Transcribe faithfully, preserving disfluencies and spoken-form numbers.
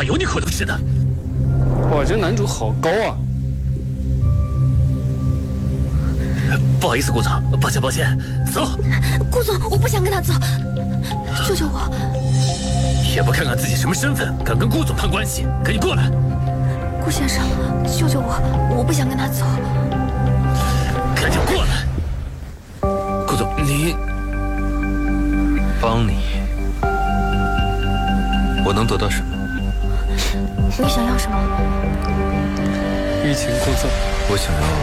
话有你口头吃的。 哇，这男主好高啊！ 不好意思，顾总，抱歉抱歉，走。 顾总，我不想跟他走，救救我！ 也不看看自己什么身份，敢跟顾总攀关系，赶紧过来！ 顾先生，救救我！我不想跟他走。 赶紧过来！顾总，你帮你，我能得到什么？ 你想要什么？ 欲擒故纵。 我想要